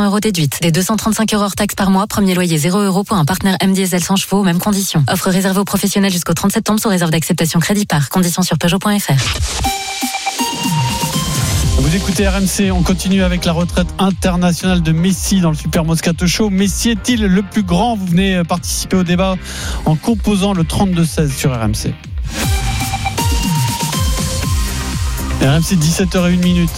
€ déduite. Des 235 € hors taxes par mois. Premier loyer 0 € pour un partenaire M Diesel 100 chevaux aux mêmes conditions. Offre réservée aux professionnels jusqu'au 30 septembre sous réserve d'acceptation crédit par. Conditions sur Peugeot.fr. Vous écoutez RMC, on continue avec la retraite internationale de Messi dans le Super Moscato Show. Messi est-il le plus grand ? Vous venez participer au débat en composant le 32-16 sur RMC. RMC 17h01.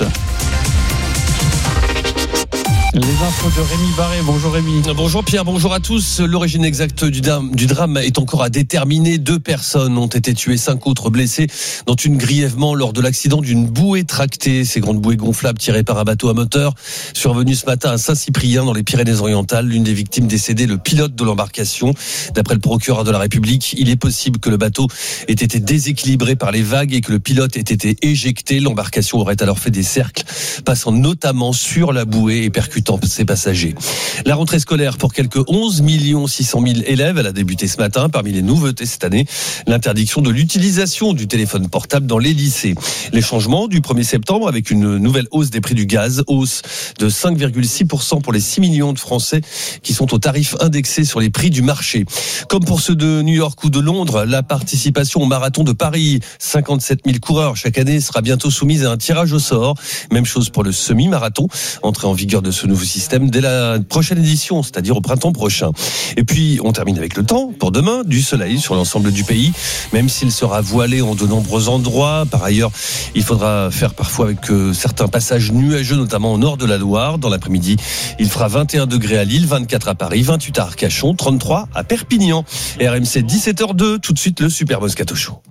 Les infos de Rémi Barré. Bonjour Rémi. Bonjour Pierre, bonjour à tous. L'origine exacte du drame est encore à déterminer. 2 personnes ont été tuées, 5 autres blessées, dont une grièvement lors de l'accident d'une bouée tractée. Ces grandes bouées gonflables tirées par un bateau à moteur survenu ce matin à Saint-Cyprien dans les Pyrénées-Orientales. L'une des victimes décédée, le pilote de l'embarcation. D'après le procureur de la République, il est possible que le bateau ait été déséquilibré par les vagues et que le pilote ait été éjecté. L'embarcation aurait alors fait des cercles, passant notamment sur la bouée et percutant ses passagers. La rentrée scolaire pour quelques 11 600 000 élèves, elle a débuté ce matin. Parmi les nouveautés cette année, l'interdiction de l'utilisation du téléphone portable dans les lycées. Les changements du 1er septembre avec une nouvelle hausse des prix du gaz, hausse de 5,6% pour les 6 millions de Français qui sont au tarif indexé sur les prix du marché. Comme pour ceux de New York ou de Londres, la participation au marathon de Paris, 57 000 coureurs chaque année, sera bientôt soumise à un tirage au sort. Même chose pour le semi-marathon, entrée en vigueur de ce nouveau système dès la prochaine édition, c'est-à-dire au printemps prochain. Et puis, on termine avec le temps. Pour demain, du soleil sur l'ensemble du pays, même s'il sera voilé en de nombreux endroits. Par ailleurs, il faudra faire parfois avec certains passages nuageux, notamment au nord de la Loire. Dans l'après-midi, il fera 21 degrés à Lille, 24 à Paris, 28 à Arcachon, 33 à Perpignan. RMC 17h02, tout de suite le Super Moscato Show.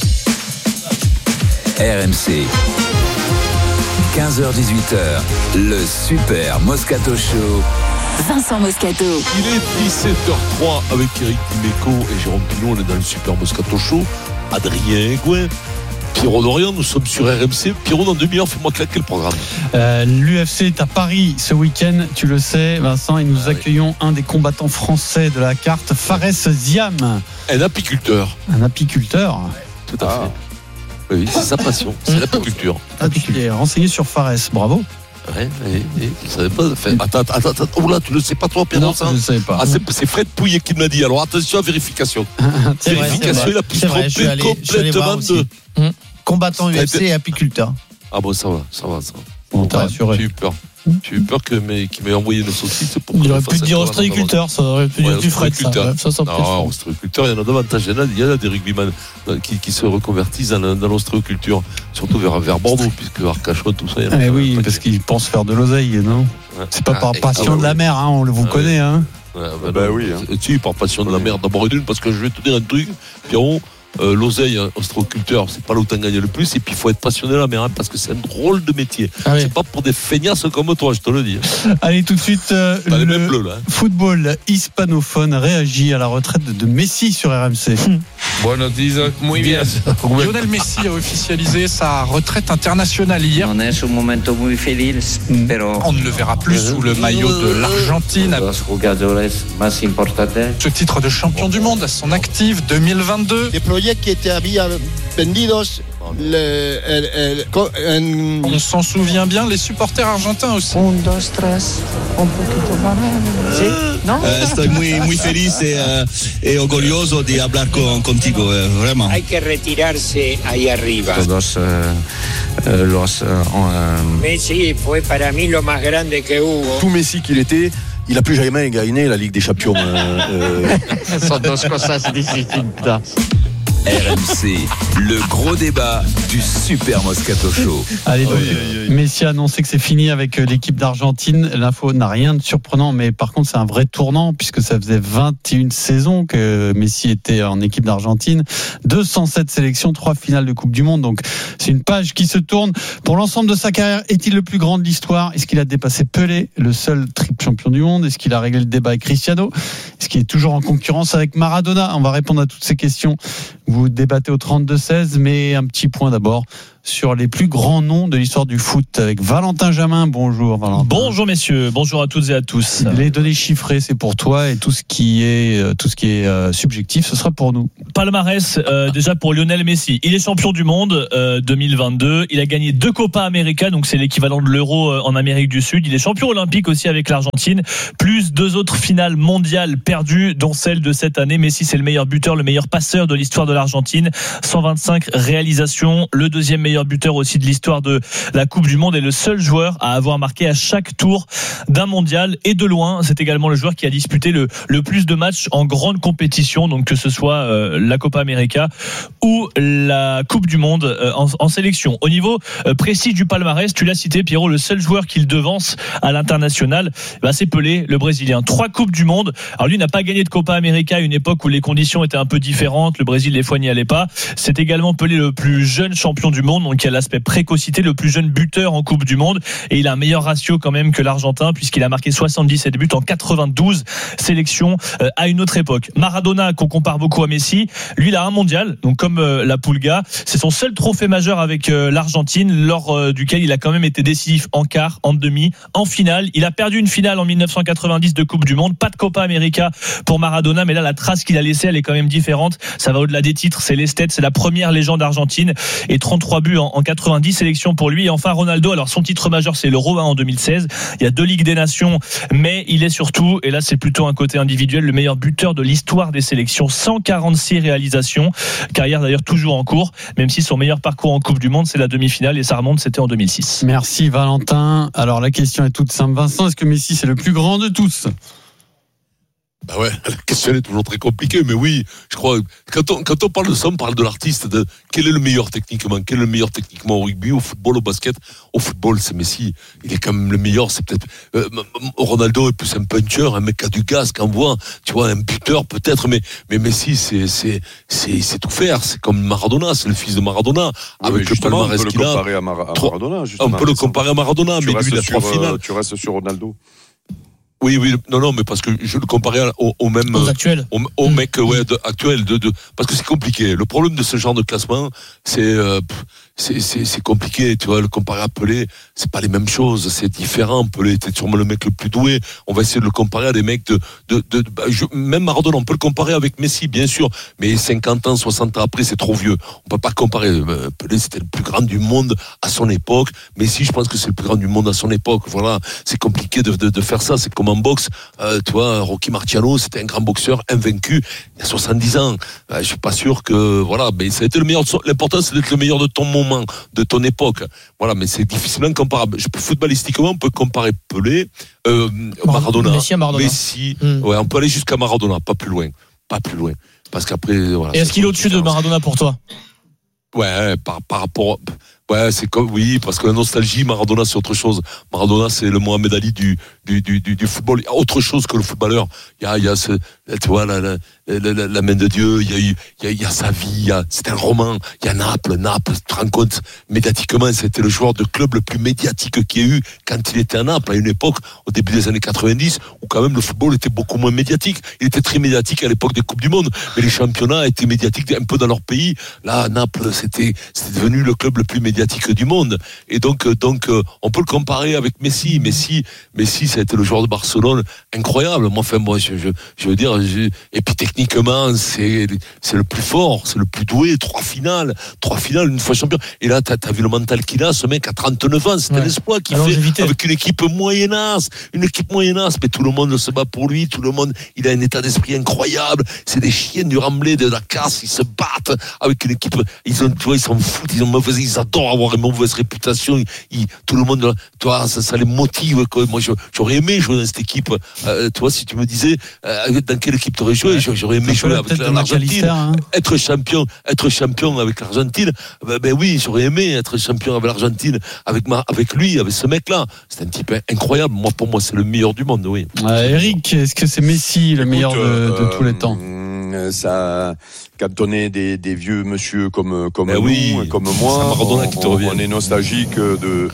RMC 15h-18h, le Super Moscato Show. Vincent Moscato. Il est 17h03 avec Eric Dimeco et Jérôme Pinault. On est dans le Super Moscato Show. Adrien Gouin, Pierrot Dorian, nous sommes sur RMC. Pierrot, dans 2 heures, fais-moi claquer le programme. L'UFC est à Paris ce week-end, tu le sais Vincent, et nous accueillons un des combattants français de la carte, Fares Ziam. Un apiculteur. Un apiculteur. Tout à fait. Oui, c'est sa passion, c'est l'apiculture. Tu es renseigné sur Fares, bravo. Ouais, je savais pas. Attends, oh là, tu ne le sais pas toi, Pierre? Non, je ne savais pas. Ah, c'est Fred Pouillet qui me l'a dit. Alors attention à vérification. Vérification, il a pu se tromper complètement de. Combattant UFC et apiculteur. Ah bon, ça va. On t'a rassuré. J'ai eu peur qu'il m'ait envoyé une saucisse pour que il aurait pu dire ostréiculteur, ça aurait pu dire du Fred. Non, ostréiculteur, il y en a davantage. Il y en a des rugbyman qui se reconvertissent dans l'ostréiculture, surtout vers Bordeaux, puisque Arcachon, tout ça. Oui, parce qu'ils pensent faire de l'oseille, non? C'est pas par passion de la mer, hein, on vous connaît. Hein. Oui. Si, par passion de la mer, d'abord et d'une, parce que je vais te dire un truc, Pierrot. L'oseille, ostréiculteur, c'est pas là où t'en gagnes le plus. Et puis il faut être passionné de la mer, parce que c'est un drôle de métier. C'est pas pour des feignasses comme toi, je te le dis. Allez, tout de suite, le bleu, là. Football hispanophone réagit à la retraite de Messi sur RMC. Buenos días, muy bien. Lionel Messi a officialisé sa retraite internationale hier. On ne le verra plus sous le maillot de l'Argentine. Ce titre de champion du monde à son actif 2022. Les projets qui étaient vendidos. On s'en souvient bien, les supporters argentins aussi. Un, dos, tres, un poquito para. ¿Sí? ¿No? Estoy muy feliz y orgulloso de hablar contigo, vraiment. Hay que retirarse ahí arriba. Todos Messi fue para mí lo más grande que hubo. Tout Messi qu'il était, il a plus jamais gagné la Ligue des Champions. Son dos cosas distintas. RMC, le gros débat du Super Moscato Show. Allez, donc, Messi a annoncé que c'est fini avec l'équipe d'Argentine. L'info n'a rien de surprenant, mais par contre, c'est un vrai tournant, puisque ça faisait 21 saisons que Messi était en équipe d'Argentine. 207 sélections, 3 finales de Coupe du Monde. Donc, c'est une page qui se tourne. Pour l'ensemble de sa carrière, est-il le plus grand de l'histoire? Est-ce qu'il a dépassé Pelé, le seul triple champion du monde? Est-ce qu'il a réglé le débat avec Cristiano? Est-ce qu'il est toujours en concurrence avec Maradona? On va répondre à toutes ces questions. Vous débattez au 32-16, mais un petit point d'abord. sur les plus grands noms de l'histoire du foot avec Valentin Jamin. Bonjour Valentin. Bonjour messieurs, bonjour à toutes et à tous. Les données chiffrées, c'est pour toi, et tout ce qui est subjectif, ce sera pour nous. Palmarès déjà pour Lionel Messi. Il est champion du monde 2022. Il a gagné 2 Copa América, donc c'est l'équivalent de l'Euro en Amérique du Sud. Il est champion olympique aussi avec l'Argentine, plus 2 autres finales mondiales perdues, dont celle de cette année. Messi, c'est le meilleur buteur, le meilleur passeur de l'histoire de l'Argentine. 125 réalisations. Le deuxième meilleur buteur aussi de l'histoire de la Coupe du Monde, et le seul joueur à avoir marqué à chaque tour d'un mondial. Et de loin, c'est également le joueur qui a disputé le plus de matchs en grande compétition, donc que ce soit la Copa América ou la Coupe du Monde en sélection. Au niveau précis du palmarès, tu l'as cité Pierrot, le seul joueur qu'il devance à l'international, c'est Pelé, le Brésilien. 3 Coupes du Monde. Alors lui n'a pas gagné de Copa América à une époque où les conditions étaient un peu différentes. Le Brésil, les fois n'y allait pas. C'est également Pelé, le plus jeune champion du monde, donc il a l'aspect précocité, le plus jeune buteur en Coupe du Monde, et il a un meilleur ratio quand même que l'Argentin, puisqu'il a marqué 77 buts en 92 sélections à une autre époque. Maradona, qu'on compare beaucoup à Messi, lui il a un mondial, donc comme la Pulga, c'est son seul trophée majeur avec l'Argentine, lors duquel il a quand même été décisif en quart, en demi, en finale. Il a perdu une finale en 1990 de Coupe du Monde, pas de Copa América pour Maradona, mais là la trace qu'il a laissée, elle est quand même différente. Ça va au-delà des titres, c'est l'esthète, c'est la première légende argentine, et 33 buts en 90 sélections pour lui. Et enfin Ronaldo, alors son titre majeur c'est l'Euro en 2016. Il y a 2 Ligues des Nations, mais il est surtout, et là c'est plutôt un côté individuel, le meilleur buteur de l'histoire des sélections. 146 réalisations, carrière d'ailleurs toujours en cours, même si son meilleur parcours en Coupe du Monde c'est la demi-finale, et ça remonte, c'était en 2006. Merci Valentin. Alors la question est toute simple, Vincent, est-ce que Messi c'est le plus grand de tous? Bah ouais, la question est toujours très compliquée, mais oui, je crois, quand on parle de ça, on parle de l'artiste, de quel est le meilleur techniquement, au rugby, au football, au basket. Au football, c'est Messi, il est quand même le meilleur, c'est peut-être, Ronaldo est plus un puncher, un mec qui a du gaz, qui envoie, tu vois, un buteur peut-être, mais Messi, c'est tout faire, c'est comme Maradona, c'est le fils de Maradona, oui, avec le palmarès qu'il a. On peut le comparer à Maradona, justement. On peut le comparer à Maradona, mais lui, il a 3 finales. Tu restes sur Ronaldo. Oui, non, mais parce que je le comparais au même. Aux actuels. Au mec, actuel, parce que c'est compliqué. Le problème de ce genre de classement, c'est compliqué, tu vois, le comparer à Pelé, c'est pas les mêmes choses, c'est différent. Pelé était sûrement le mec le plus doué. On va essayer de le comparer à des mecs même Maradona, on peut le comparer avec Messi, bien sûr, mais 50 ans, 60 ans après, c'est trop vieux. On peut pas comparer. Pelé, c'était le plus grand du monde à son époque. Messi, je pense que c'est le plus grand du monde à son époque. Voilà, c'est compliqué de faire ça. C'est comme en boxe, tu vois, Rocky Marciano, c'était un grand boxeur invaincu il y a 70 ans. Je suis pas sûr que, voilà, mais ça a été le meilleur. L'important, c'est d'être le meilleur de ton moment, de ton époque. Voilà, mais c'est difficilement comparable. Footballistiquement, on peut comparer Pelé, Maradona, Messi. Ouais, on peut aller jusqu'à Maradona, pas plus loin. Parce qu'après, voilà. Et est-ce qu'il est au-dessus de Maradona pour toi? Ouais, par rapport. Ouais, c'est comme, oui, parce que la nostalgie, Maradona, c'est autre chose. Maradona, c'est le Mohamed Ali du football. Il y a autre chose que le footballeur. Il y a tu vois, la main de Dieu. Il y a sa vie. C'est un roman. Il y a Naples, tu te rends compte, médiatiquement, c'était le joueur de club le plus médiatique qu'il y a eu quand il était à Naples, à une époque, au début des années 90, où quand même le football était beaucoup moins médiatique. Il était très médiatique à l'époque des Coupes du Monde, mais les championnats étaient médiatiques un peu dans leur pays. Là, Naples, c'était devenu le club le plus médiatique du monde, et donc on peut le comparer avec Messi. Messi, ça a été le joueur de Barcelone incroyable. Moi, enfin, je veux dire, et puis techniquement, c'est le plus fort, c'est le plus doué. 3 finales, une fois champion. Et là, t'as vu le mental qu'il a, ce mec à 39 ans, c'est un exploit qu'il fait avec une équipe moyennasse, mais tout le monde se bat pour lui, tout le monde, il a un état d'esprit incroyable. C'est des chiens du Ramblay, de la casse, ils se battent avec une équipe, ils s'en foutent, ils adorent avoir une mauvaise réputation, tout le monde, toi, ça les motive, quoi. Moi, j'aurais aimé jouer dans cette équipe. Toi, si tu me disais dans quelle équipe tu aurais joué, j'aurais aimé jouer avec l'Argentine, être champion avec l'Argentine. Ben oui, j'aurais aimé être champion avec l'Argentine, avec lui, avec ce mec-là. C'est un type incroyable. Moi, pour moi, c'est le meilleur du monde, oui. Eric, est-ce que c'est Messi le meilleur de tous les temps? Ça, quand on est des vieux monsieur comme nous, comme moi, on est nostalgique de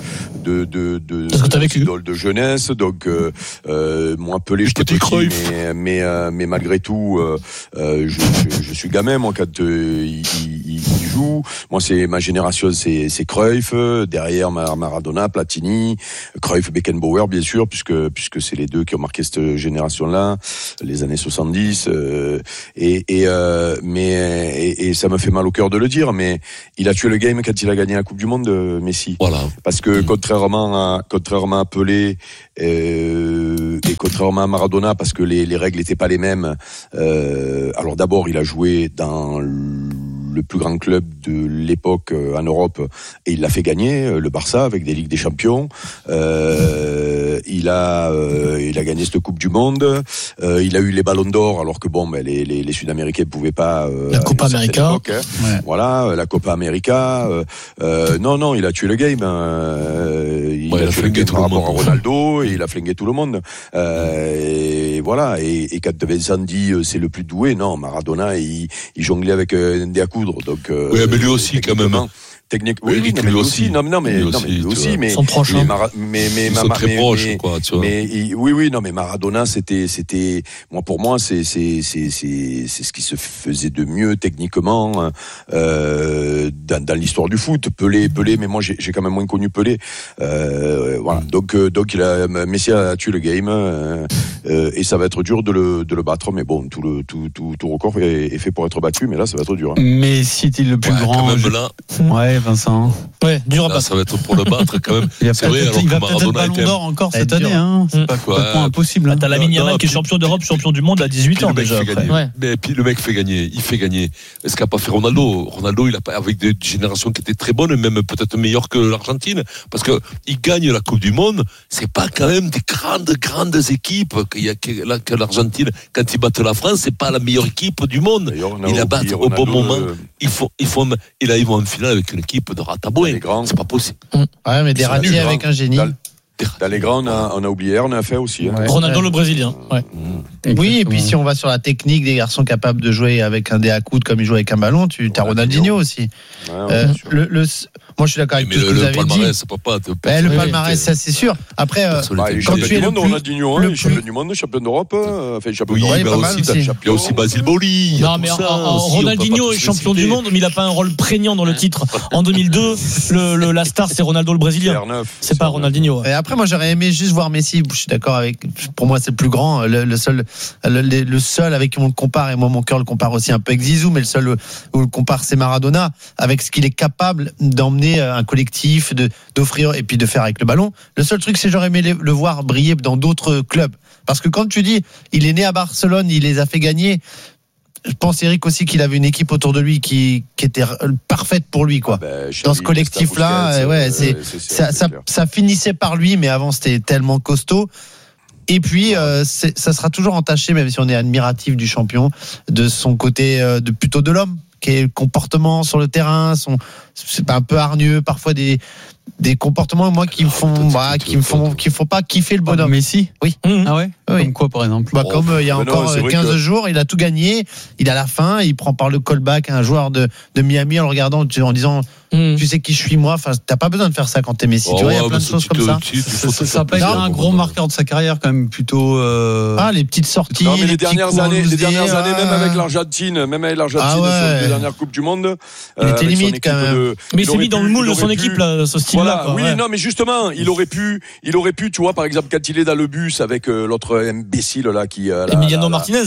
idoles de jeunesse. Donc moi, Pelé, j'étais petit, mais malgré tout, je suis gamin. Moi, quand il il joue. Moi, ma génération, c'est Cruyff, derrière Maradona, Platini, Cruyff, Beckenbauer, bien sûr, puisque c'est les deux qui ont marqué cette génération-là, les années 70. Et ça me fait mal au cœur de le dire, mais il a tué le game quand il a gagné la Coupe du Monde, Messi. Voilà. Parce que contrairement à Pelé et contrairement à Maradona, parce que les règles n'étaient pas les mêmes. Alors d'abord, il a joué dans le plus grand club de l'époque en Europe et il l'a fait gagner, le Barça, avec des Ligues des Champions. Il a gagné cette Coupe du Monde. Il a eu les Ballons d'Or, alors que les Sud-Américains ne pouvaient pas. La Copa América. Ouais. Voilà, la Copa América. Non, il a tué le game. Il a tué le game par rapport à Ronaldo et il a flingué tout le monde. Et voilà. Et quand Vincent dit c'est le plus doué, non, Maradona, il jonglait avec un dé à coudre. Donc, oui, mais lui aussi, quand même. Technique, oui, mais lui aussi. Mais ils sont proches. Ils sont très proches, quoi, tu vois. Mais Maradona, pour moi, c'est ce qui se faisait de mieux techniquement dans l'histoire du foot. Pelé, mais moi j'ai quand même moins connu Pelé. Voilà. Donc Messi a tué le game et ça va être dur de le battre. Mais bon, tout record est fait pour être battu, mais là ça va être dur. Hein. Mais si est-il le plus grand? Quand même là. Ouais. Vincent. Ouais, dur à battre. Ça va être pour le battre quand même. Il va peut-être le Ballon d'Or encore cette année. Hein. C'est pas complètement impossible. T'as Lamine Yamal qui est champion d'Europe, champion du monde à 18 ans déjà. Mais puis le mec fait gagner. Il fait gagner. Est-ce qu'il n'a pas fait Ronaldo? Ronaldo, il a pas, avec des générations qui étaient très bonnes, même peut-être meilleures que l'Argentine, parce que il gagne la Coupe du Monde. C'est pas quand même des grandes équipes que l'Argentine. Quand ils battent la France, c'est pas la meilleure équipe du monde. Ils la battent au bon moment. Et là, ils vont en finale avec une équipe de Ratabouin. C'est pas possible. Ouais, mais des ratés avec un génie. Dans les grands, on a oublié, on a fait aussi. Hein. Ouais. Ronaldo le Brésilien. Ouais. Oui, et puis si on va sur la technique des garçons capables de jouer avec un dé à coude comme ils jouent avec un ballon, tu as Ronaldinho aussi. Moi, je suis d'accord avec tout ce que vous avez dit. Le palmarès, ça c'est sûr. Après, quand tu es Ronaldinho, champion du monde, champion d'Europe, champion d'Europe, il y a aussi Basile Boli. Non, mais Ronaldinho est champion du monde, mais il n'a pas un rôle prégnant dans le titre. En 2002, la star c'est Ronaldo le Brésilien. C'est pas Ronaldinho. Et après, moi, j'aurais aimé juste voir Messi. Je suis d'accord avec. Pour moi, c'est le plus grand, le seul avec qui on le compare. Et moi, mon cœur le compare aussi un peu avec Zizou, mais le seul où on le compare, c'est Maradona, avec ce qu'il est capable d'emmener un collectif, d'offrir et puis de faire avec le ballon. Le seul truc, c'est j'aurais aimé le voir briller dans d'autres clubs. Parce que quand tu dis, il est né à Barcelone, il les a fait gagner. Je pense, Eric, aussi qu'il avait une équipe autour de lui qui était parfaite pour lui, quoi. Dans ce collectif-là, ça finissait par lui, mais avant c'était tellement costaud. Et puis, ça sera toujours entaché, même si on est admiratif du champion, de son côté plutôt de l'homme, qui est le comportement sur le terrain, c'est un peu hargneux, parfois des comportements qui me font pas kiffer le bonhomme. Messi. Oui. Ah ouais. Oui. Comme quoi, par exemple? Comme il y a encore 15 jours, il a tout gagné. Il a la fin, il prend par le callback un joueur de Miami en le regardant, en disant tu sais qui je suis moi. Enfin, t'as pas besoin de faire ça quand t'es Messi. Tu vois, il y a plein de choses comme ça. Ça peut être un gros marqueur de sa carrière quand même, plutôt. Les petites sorties. Non, mais les dernières années, même avec l'Argentine, les dernières coupes du monde, il était limite quand même. Mais il s'est mis dans le moule de son équipe là, ce style-là. Oui, non, mais justement, il aurait pu, tu vois, par exemple, quand il est dans le bus avec l'autre imbécile là qui. Emiliano Martinez.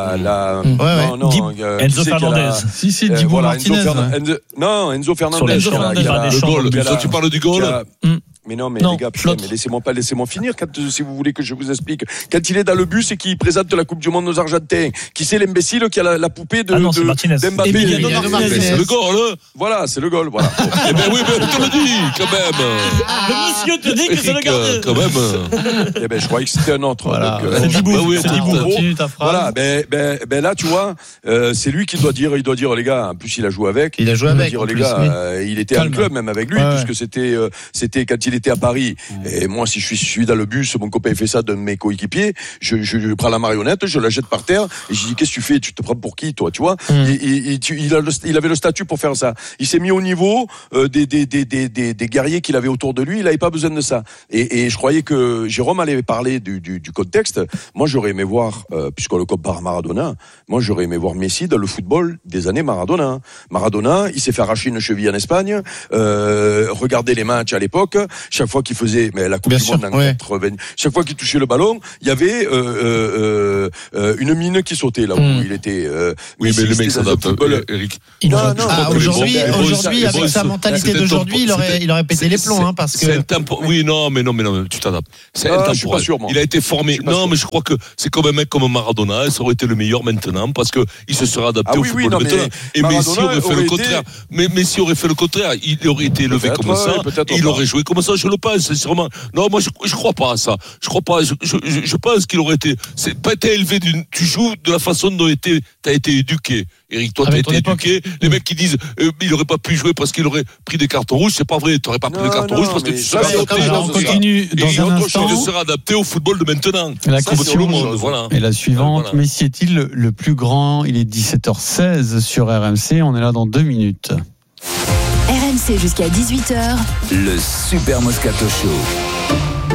Enzo Fernandez. Si, Dibu Martinez. Non, Enzo Fernandez. Le goal. Tu parles du goal. Mais non, les gars, putain, mais laissez-moi finir si vous voulez que je vous explique. Quand il est dans le bus et qu'il présente la Coupe du Monde aux Argentins, qui c'est l'imbécile qui a la poupée de Martinez. d'Mbappé. C'est le goal. Voilà, c'est le goal. Voilà. Eh ben oui, mais on te le dit quand même. Le monsieur te dit que c'est le gardien. Quand même. Eh ben, je croyais que c'était un autre. Voilà. C'est Dibou. Voilà. Ben là, tu vois, c'est lui qui doit dire. Il doit dire, les gars. En plus, il a joué avec. Il a joué avec. Les gars, il était en club même avec lui, puisque c'était quand il il était à Paris, et moi, si je suis dans le bus, mon copain fait ça d'un de mes coéquipiers, je prends la marionnette, je la jette par terre, et je dis, qu'est-ce que tu fais? Tu te prends pour qui, toi, tu vois? Il avait le statut pour faire ça. Il s'est mis au niveau des guerriers qu'il avait autour de lui, il n'avait pas besoin de ça. Et je croyais que Jérôme allait parler du contexte. Moi, j'aurais aimé voir, puisqu'on le compare à Maradona, moi, j'aurais aimé voir Messi dans le football des années Maradona. Maradona, il s'est fait arracher une cheville en Espagne, regardez les matchs à l'époque, chaque fois qu'il faisait, mais la Coupe du Monde en 80, chaque fois qu'il touchait le ballon, il y avait une mine qui sautait là où il était. Oui, mais le mec s'adapte, Eric. Aujourd'hui, avec sa mentalité d'aujourd'hui, il aurait pété les plombs, hein, parce que. Oui, non, mais tu t'adaptes. C'est intemporel. Je suis pas sûr, moi. Il a été formé. Non, mais je crois que c'est comme un mec comme Maradona, ça aurait été le meilleur maintenant, parce que il se serait adapté au football de maintenant. Et Messi aurait fait le contraire. Mais Messi aurait fait le contraire. Il aurait été élevé comme ça. Et il aurait joué comme ça. Je le pense, sincèrement. Non, moi, je crois pas à ça. Je crois pas. Je pense qu'il aurait été. C'est pas été élevé tu joues de la façon dont t'as été éduqué. Eric, toi, t'as été éduqué. Les mecs qui disent, il aurait pas pu jouer parce qu'il aurait pris des cartons rouges. C'est pas vrai. T'aurais pas pris des cartons rouges parce que tu serais adapté. On continue dans un instant. Tu serais adapté au football de maintenant. La question est la suivante. Messi est-il le plus grand? Il est 17h16 sur RMC. On est là dans 2 minutes. RMC jusqu'à 18h. Le Super Moscato Show.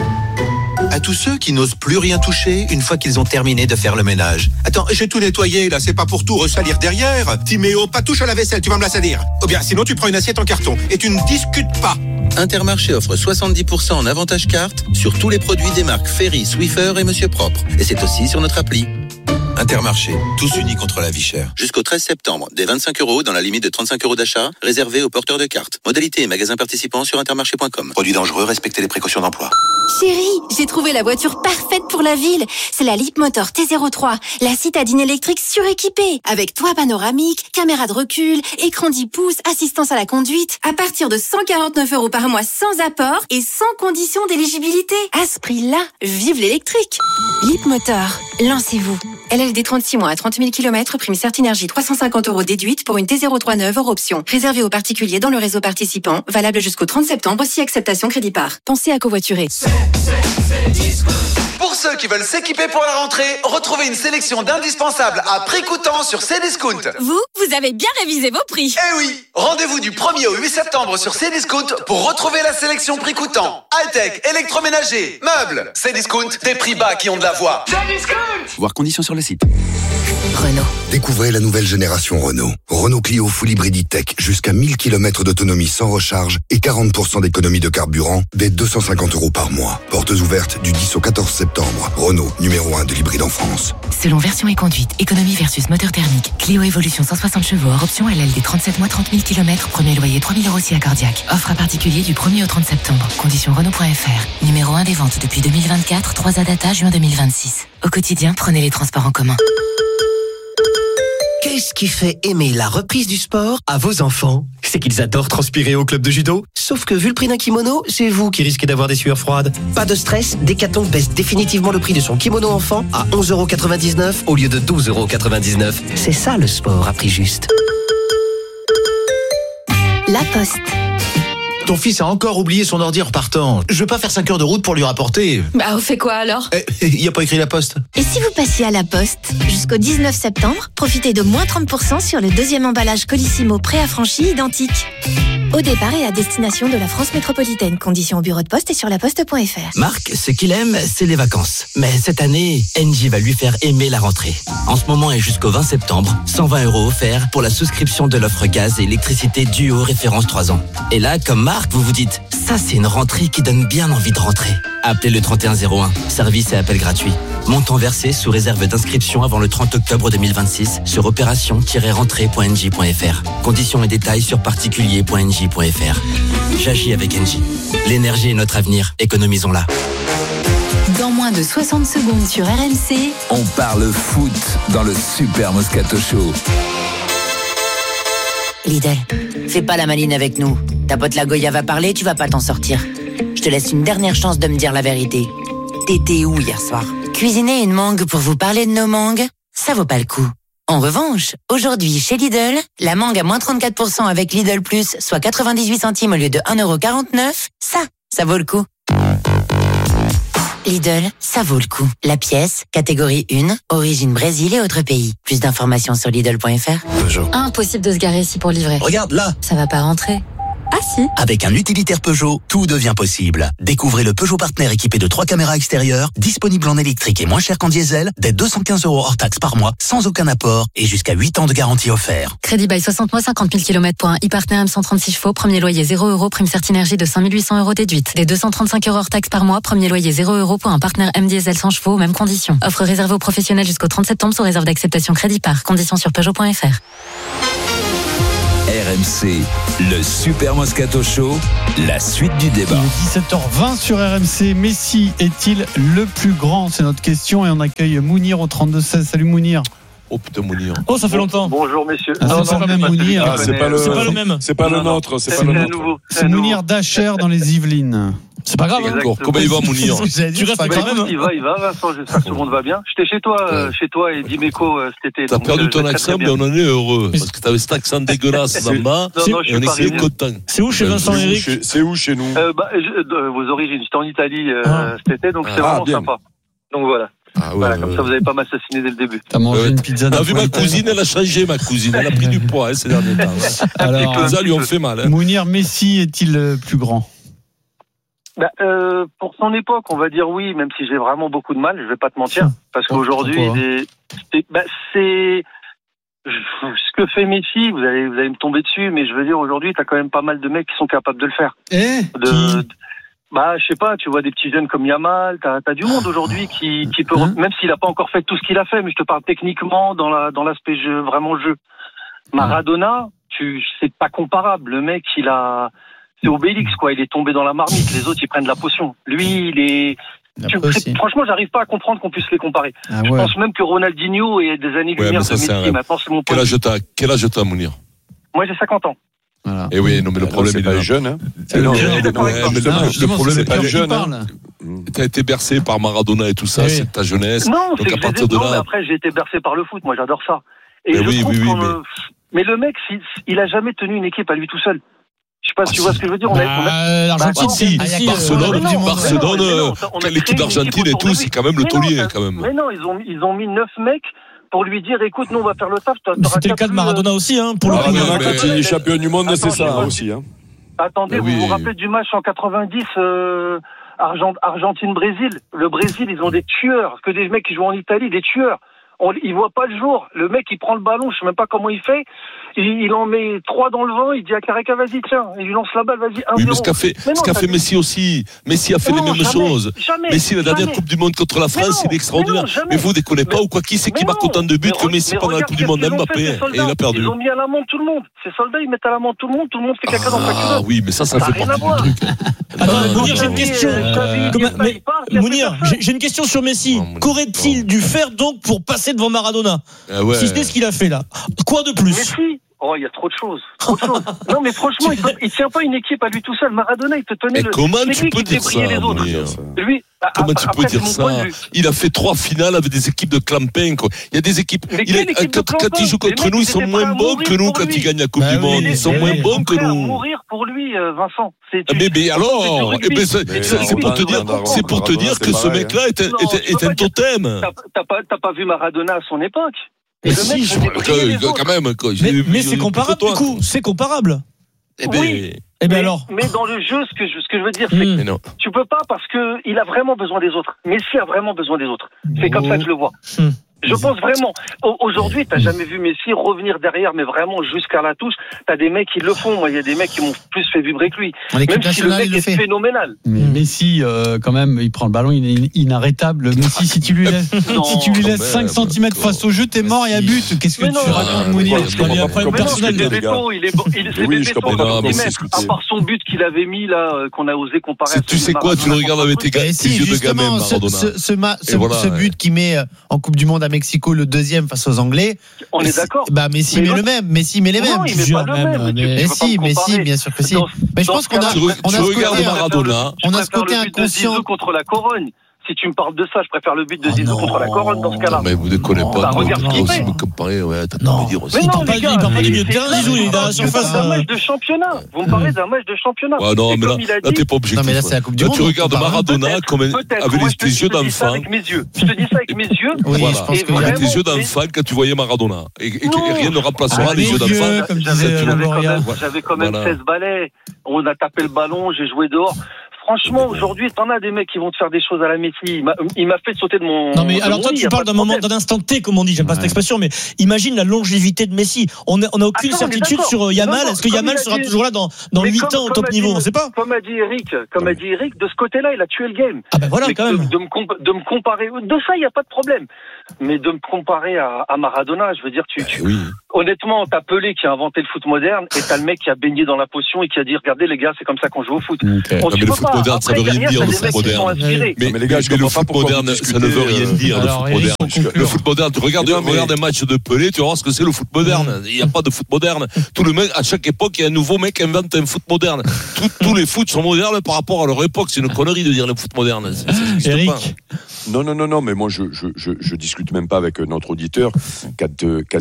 À tous ceux qui n'osent plus rien toucher une fois qu'ils ont terminé de faire le ménage. Attends, j'ai tout nettoyé là, c'est pas pour tout ressalir derrière. Timéo, pas touche à la vaisselle, tu vas me la salir. Ou bien sinon tu prends une assiette en carton et tu ne discutes pas. Intermarché offre 70% en avantage carte sur tous les produits des marques Ferry, Swiffer et Monsieur Propre. Et c'est aussi sur notre appli. Intermarché, tous unis contre la vie chère. Jusqu'au 13 septembre, des 25 € dans la limite de 35 € d'achat, réservés aux porteurs de cartes. Modalité et magasins participants sur intermarché.com. Produits dangereux, respectez les précautions d'emploi. Chérie, j'ai trouvé la voiture parfaite pour la ville. C'est la Leapmotor T03, la citadine électrique suréquipée, avec toit panoramique, caméra de recul, écran 10 pouces, assistance à la conduite, à partir de 149 € par mois sans apport et sans condition d'éligibilité. À ce prix-là, vive l'électrique. Leapmotor, lancez-vous. LLD 36 mois à 30 000 km, prime Certinergie 350 € déduite pour une T03 neuve hors option. Réservée aux particuliers dans le réseau participant, valable jusqu'au 30 septembre, si acceptation crédit par. Pensez à covoiturer. Pour ceux qui veulent s'équiper pour la rentrée, retrouvez une sélection d'indispensables à prix coûtant sur Cdiscount. Vous avez bien révisé vos prix. Eh oui, rendez-vous du 1er au 8 septembre sur Cdiscount pour retrouver la sélection prix coûtant. High-tech, électroménager, meubles. Cdiscount, des prix bas qui ont de la voix. Cdiscount. Voir conditions sur le site. Renault. Découvrez la nouvelle génération Renault. Renault Clio Full Hybrid Tech, jusqu'à 1000 km d'autonomie sans recharge et 40% d'économie de carburant dès 250 € par mois. Portes ouvertes du 10 au 14 septembre. Renault, numéro 1 de l'hybride en France. Selon version et conduite, économie versus moteur thermique. Clio Evolution 160 chevaux hors option LLD 37 mois 30 000 km. Premier loyer 3 000 € si accordiaque. Offre à particulier du 1er au 30 septembre. Conditions Renault.fr. Numéro 1 des ventes depuis 2024, 3 à data juin 2026. Au quotidien, prenez les transports en commun. Qu'est-ce qui fait aimer la reprise du sport à vos enfants? C'est qu'ils adorent transpirer au club de judo. Sauf que vu le prix d'un kimono, c'est vous qui risquez d'avoir des sueurs froides. Pas de stress, Decathlon baisse définitivement le prix de son kimono enfant à 11,99 € au lieu de 12,99 €. C'est ça le sport à prix juste. La Poste. Ton fils a encore oublié son ordi en repartant. Je veux pas faire 5 heures de route pour lui rapporter. Bah, on fait quoi alors? Il y a pas écrit La Poste. Et si vous passiez à La Poste? Jusqu'au 19 septembre, profitez de moins 30% sur le deuxième emballage Colissimo préaffranchi identique. Au départ et à destination de la France métropolitaine. Conditions au bureau de poste et sur laposte.fr. Marc, ce qu'il aime, c'est les vacances. Mais cette année, Engie va lui faire aimer la rentrée. En ce moment et jusqu'au 20 septembre, 120 € offerts pour la souscription de l'offre gaz et électricité Duo référence 3 ans. Et là, comme Marc, vous vous dites, ça c'est une rentrée qui donne bien envie de rentrer. Appelez le 3101, service et appel gratuit. Montant versé sous réserve d'inscription avant le 30 octobre 2026 sur opération-rentrée.engie.fr. Conditions et détails sur particulier.engie.fr. J'agis avec Engie. L'énergie est notre avenir, économisons-la. Dans moins de 60 secondes sur RMC, on parle foot dans le Super Moscato Show. Lidl, fais pas la maline avec nous. Ta pote la Goya va parler, tu vas pas t'en sortir. Je te laisse une dernière chance de me dire la vérité. T'étais où hier soir? Cuisiner une mangue pour vous parler de nos mangues, ça vaut pas le coup. En revanche, aujourd'hui chez Lidl, la mangue à moins 34% avec Lidl Plus, soit 98 centimes au lieu de 1,49 €, ça Ça vaut le coup. Lidl, ça vaut le coup. La pièce, catégorie 1, origine Brésil et autres pays. Plus d'informations sur Lidl.fr. Peugeot. Impossible de se garer ici pour livrer. Regarde là. Ça va pas rentrer. Ah si. Avec un utilitaire Peugeot, tout devient possible. Découvrez le Peugeot Partner équipé de 3 caméras extérieures, disponible en électrique et moins cher qu'en diesel, dès 215 € hors taxe par mois, sans aucun apport et jusqu'à 8 ans de garantie offert. Crédit by 60 mois, 50 000 km pour un e-Partner M136 chevaux, premier loyer 0 €, prime certinergie de 5 800 € déduite. Dès 235 € hors taxe par mois, premier loyer 0 € pour un Partner M diesel 100 chevaux, mêmes conditions. Offre réservée aux professionnels jusqu'au 30 septembre sous réserve d'acceptation crédit par. Conditions sur Peugeot.fr. RMC, le Super Moscato Show, la suite du débat. 17h20 sur RMC. Messi est-il le plus grand? C'est notre question et on accueille Mounir au 32-16. Salut Mounir. Oh putain, Mounir. Oh, ça fait longtemps. Bonjour messieurs. Ah, c'est pas le même Mounir. Ah, c'est pas le même. C'est pas le nôtre. C'est nouveau. C'est Mounir d'Acher dans les Yvelines. C'est pas grave. D'accord. Comment il va, Mounir? Tu restes quand même. Il va, Vincent. J'espère que tout le monde va bien. J'étais chez toi et Dimeco cet été. T'as perdu ton accent, mais on en est heureux. Parce que t'avais cet accent dégueulasse en bas. Et on est content. C'est où chez Vincent Eric? C'est où chez nous? Vos origines. J'étais en Italie cet été, donc c'est vraiment sympa. Donc voilà. Voilà, comme ça vous n'avez pas m'assassiné dès le début. T'as mangé une pizza. T'as vu ma cousine, elle a changé, ma cousine. Elle a pris du poids ces derniers temps. Alors, les pizzas lui ont fait mal. Mounir, Messi est-il le plus grand? Pour son époque, on va dire oui, même si j'ai vraiment beaucoup de mal, je vais pas te mentir. Parce qu'aujourd'hui, c'est ce que fait Messi, vous allez me tomber dessus, mais je veux dire, aujourd'hui, t'as quand même pas mal de mecs qui sont capables de le faire. Je sais pas, tu vois des petits jeunes comme Yamal, t'as du monde aujourd'hui qui peut, même s'il a pas encore fait tout ce qu'il a fait, mais je te parle techniquement dans l'aspect jeu, vraiment jeu. Maradona, c'est pas comparable. Le mec, c'est Obélix, quoi. Il est tombé dans la marmite. Les autres, ils prennent de la potion. Lui, il est, franchement, j'arrive pas à comprendre qu'on puisse les comparer. Je pense même que Ronaldinho est des années-lumière de Messi. Maintenant, c'est mon point. Quel âge t'as, Mounir? Moi, j'ai 50 ans. Voilà. Et oui, non, mais le problème, c'est pas les jeunes, hein. Le problème, c'est pas les jeunes. T'as été bercé par Maradona et tout ça, c'est ta jeunesse. Non, donc à partir de là. Mais après, j'ai été bercé par le foot. Moi, j'adore ça. Et je trouve mais le mec, il a jamais tenu une équipe à lui tout seul. Je sais pas si tu vois ce que je veux dire. L'Argentine, si. Barcelone, l'équipe d'Argentine et tout, c'est quand même le taulier, quand même. Mais non, ils ont mis 9 mecs pour lui dire, écoute, nous on va faire le taf. C'était le cas de Maradona aussi, hein, pour le coup. Quand il est champion du monde, c'est ça aussi. Attendez, vous vous rappelez du match en 90 Argentine-Brésil? Le Brésil, ils ont des tueurs, que des mecs qui jouent en Italie, des tueurs. Il voit pas le jour. Le mec, il prend le ballon, je sais même pas comment il fait. Il en met 3 dans le vent, il dit à Caraca, vas-y, tiens. Il lui lance la balle, vas-y, 1-0. Oui, mais ce qu'a fait Messi aussi. Messi a fait les mêmes choses. Messi, la dernière Coupe du Monde contre la France, il est extraordinaire. Mais vous ne déconnez pas ou quoi? Qui c'est qui marque autant de buts que Messi pendant la Coupe du Monde? Mbappé. Et il a perdu. Ils ont mis à l'amende tout le monde. Ces soldats, ils mettent à l'amende tout le monde fait caca dans sa culotte. Ah oui, mais ça fait partie du truc. Attends, Mounir, j'ai une question. Mounir, j'ai une question sur Messi. Qu'aurait-il dû faire donc pour passer devant Maradona? Si c'est ce qu'il a fait là. Quoi de plus? Messi, il y a trop de choses. Non, mais franchement, il tient pas une équipe à lui tout seul. Maradona, il te tenait le. Comment tu peux dire ça, lui, comment tu peux dire ça? Il a fait 3 finales avec des équipes de clampin, quoi. Il y a des équipes. Quand ils jouent contre nous, ils sont moins bons que nous quand ils gagnent la Coupe du Monde. Ils sont moins bons que nous. Mourir pour lui, Vincent. Mais alors, c'est pour te dire que ce mec-là est un totem. T'as pas vu Maradona à son époque? Mais si, quand même. Mais c'est comparable du coup, c'est comparable. Oui. Alors. Mais dans le jeu, ce que je veux dire, c'est que tu peux pas parce que il a vraiment besoin des autres. Messi a vraiment besoin des autres. C'est comme ça que je le vois. Je pense vraiment. Aujourd'hui, t'as jamais vu Messi revenir derrière, mais vraiment jusqu'à la touche. T'as des mecs qui le font. Moi, il y a des mecs qui m'ont plus fait vibrer que lui. Même si le mec est phénoménal. Mais Messi, quand même, il prend le ballon, il est inarrêtable. Messi, si tu lui laisses 5 cm face au jeu, t'es mort et à but. Qu'est-ce que tu racontes, Mounir? Il est à part son but qu'il avait mis là, qu'on a osé comparer. Tu sais quoi? Tu le regardes avec tes yeux de gamin, Maradona. Ce but qu'il met en Coupe du Monde à Mexico, le deuxième face aux Anglais. On est d'accord. Messi met le même. Messi met les mêmes. Non, il met pas le même. Messi, bien sûr que si. Mais je pense qu'on a tu regardes Maradona. On a ce côté inconscient contre la Corogne. Si tu me parles de ça, je préfère le but de Zizou contre la Corogne dans ce cas-là. Non, mais vous déconnez pas. Bah, regarde ce qu'il fait. Me comparer, ouais, t'as pas envie de dire aussi. Mais non, il parle pas du milieu de terrain, Zizou, il est dans la surface. C'est un match de championnat. Vous me parlez d'un match de championnat. Ouais, non, mais là, t'es pas objectif. Non, mais là, c'est la Coupe du Monde. Tu regardes Maradona comme avec tes yeux d'enfant. Je te dis ça avec mes yeux. Oui, voilà. je pense que avec tes yeux d'enfant quand tu voyais Maradona. Et rien ne remplacera les yeux d'enfant. J'avais quand même 16 balais. On a tapé le ballon, j'ai joué dehors. Franchement, aujourd'hui, t'en as des mecs qui vont te faire des choses à la Messi. Il m'a fait sauter de mon. Non, mais alors toi, tu parles d'un instant T, comme on dit. J'aime pas cette expression, mais imagine la longévité de Messi. On n'a aucune certitude sur Yamal. Est-ce que Yamal sera toujours là dans 8 ans au top niveau? On sait pas. Comme a dit Eric, de ce côté-là, il a tué le game. Ah ben voilà, quand même. De me comparer, de ça, il n'y a pas de problème. Mais de me comparer à Maradona, je veux dire, honnêtement, t'as Pelé qui a inventé le foot moderne et t'as le mec qui a baigné dans la potion et qui a dit, regardez les gars, c'est comme ça qu'on joue au foot. On le foot moderne, ça veut rien dire, le foot moderne. Mais les gars, le foot moderne, ça ne veut rien dire, le foot moderne. Le foot moderne, tu regardes un match de Pelé, tu vas voir ce que c'est le foot moderne. Il n'y a pas de foot moderne. Tout le mec, à chaque époque, il y a un nouveau mec qui invente un foot moderne. Tous les foot sont modernes par rapport à leur époque. C'est une connerie de dire le foot moderne. Eric? Non, mais moi, je discute même pas avec notre auditeur quand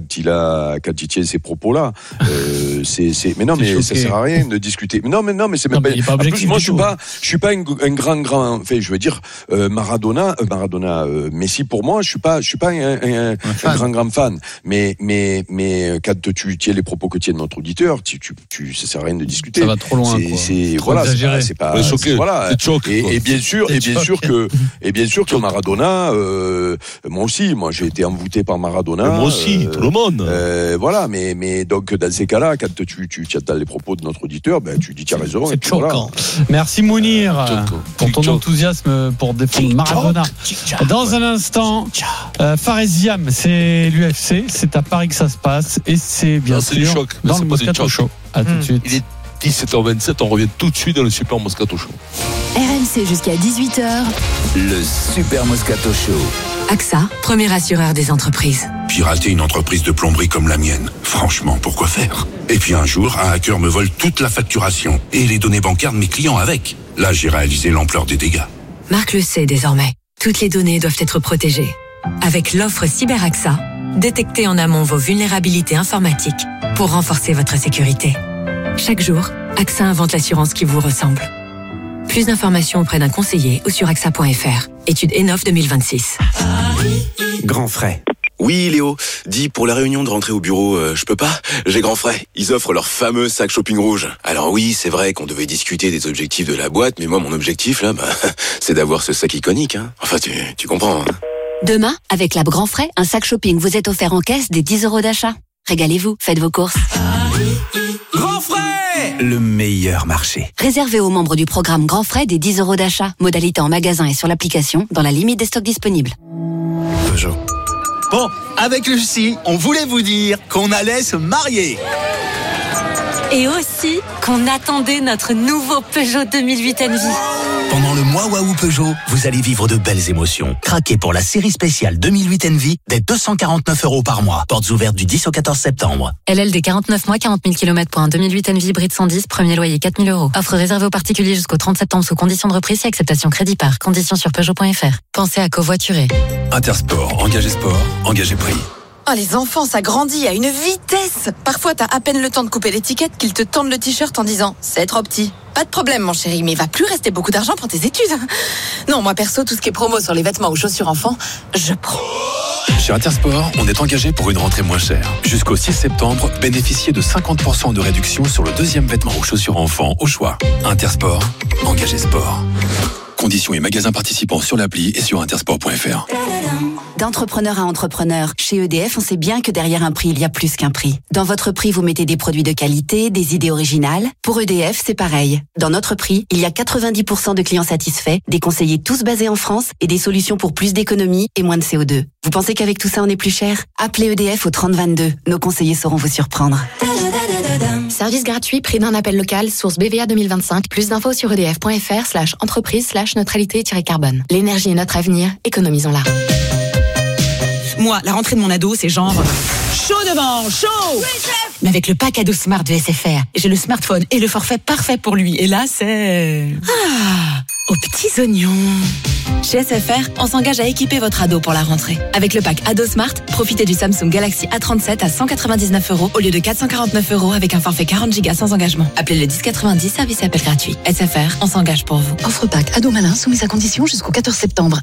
il tient ces propos-là. Mais non, mais ça sert à rien de discuter. Mais mais c'est même pas. En plus, moi, je suis pas un grand. Enfin, je veux dire, Maradona, Messi pour moi, je suis pas un grand fan. Mais quand tu tiens les propos que tient notre auditeur, ça sert à rien de discuter. Ça va trop loin. C'est pas. Voilà. Et bien sûr que Maradona, moi aussi, j'ai été envoûté par Maradona. Moi aussi, tout le monde. Voilà, mais donc dans ces cas-là, quand tu attends les propos de notre auditeur, tu dis tu as raison. C'est choquant. Merci Mounir pour ton enthousiasme pour défendre Maradona. Dans un instant, Faresiam, c'est l'UFC, c'est à Paris que ça se passe et c'est bien sûr dans le Moscato Show. À tout de suite. Il est 17h27, on revient tout de suite dans le Super Moscato Show. RMC jusqu'à 18h. Le Super Moscato Show. AXA, premier assureur des entreprises. Pirater une entreprise de plomberie comme la mienne, franchement, pourquoi faire? Et puis un jour, un hacker me vole toute la facturation et les données bancaires de mes clients avec. Là, j'ai réalisé l'ampleur des dégâts. Marc le sait désormais. Toutes les données doivent être protégées. Avec l'offre CyberAXA, détectez en amont vos vulnérabilités informatiques pour renforcer votre sécurité. Chaque jour, AXA invente l'assurance qui vous ressemble. Plus d'informations auprès d'un conseiller ou sur AXA.fr. Étude ENOF 2026. Grand frais. Oui, Léo. Dis, pour la réunion de rentrée au bureau, je peux pas? J'ai grand frais. Ils offrent leur fameux sac shopping rouge. Alors oui, c'est vrai qu'on devait discuter des objectifs de la boîte, mais moi, mon objectif, là, c'est d'avoir ce sac iconique, hein. Enfin, tu comprends, hein. Demain, avec Lab Grand Frais, un sac shopping vous est offert en caisse des 10 € d'achat. Régalez-vous, faites vos courses. Grand frais! Le meilleur marché. Réservé aux membres du programme Grand Frais des 10 € d'achat. Modalité en magasin et sur l'application, dans la limite des stocks disponibles. Peugeot. Bon, avec Lucie, on voulait vous dire qu'on allait se marier. Et aussi qu'on attendait notre nouveau Peugeot 2008 Envy. Pendant le mois Waouh Peugeot, vous allez vivre de belles émotions. Craquez pour la série spéciale 2008 Envy dès 249 € par mois. Portes ouvertes du 10 au 14 septembre. LLD 49 mois, 40 000 km pour un 2008 Envy hybride 110, premier loyer 4 000 €. Offre réservée aux particuliers jusqu'au 30 septembre sous conditions de reprise et acceptation crédit par. Conditions sur Peugeot.fr. Pensez à covoiturer. Intersport, engagé sport, engagé prix. Oh, les enfants, ça grandit à une vitesse. Parfois, t'as à peine le temps de couper l'étiquette qu'ils te tendent le t-shirt en disant « C'est trop petit ». Pas de problème, mon chéri, mais il va plus rester beaucoup d'argent pour tes études. Non, moi perso, tout ce qui est promo sur les vêtements ou chaussures enfants, je prends. Chez Intersport, on est engagé pour une rentrée moins chère. Jusqu'au 6 septembre, bénéficiez de 50% de réduction sur le deuxième vêtement ou chaussures enfants au choix. Intersport, engagé sport. Conditions et magasins participants sur l'appli et sur intersport.fr. D'entrepreneur à entrepreneur, chez EDF, on sait bien que derrière un prix, il y a plus qu'un prix. Dans votre prix, vous mettez des produits de qualité, des idées originales. Pour EDF, c'est pareil. Dans notre prix, il y a 90% de clients satisfaits, des conseillers tous basés en France et des solutions pour plus d'économies et moins de CO2. Vous pensez qu'avec tout ça, on est plus cher? Appelez EDF au 3022. Nos conseillers sauront vous surprendre. Service gratuit, prix d'un appel local, source BVA 2025. Plus d'infos sur edf.fr/entreprise/neutralité-carbone. L'énergie est notre avenir, économisons-la. Moi, la rentrée de mon ado, c'est genre chaud devant, chaud. Oui, chef. Mais avec le pack ado Smart de SFR, j'ai le smartphone et le forfait parfait pour lui. Et là, c'est aux petits oignons. Chez SFR, on s'engage à équiper votre ado pour la rentrée. Avec le pack Ado Smart, profitez du Samsung Galaxy A37 à 199 € au lieu de 449 € avec un forfait 40 Go sans engagement. Appelez le 1090, service appel gratuit. SFR, on s'engage pour vous. Offre pack Ado Malin soumise à condition jusqu'au 14 septembre.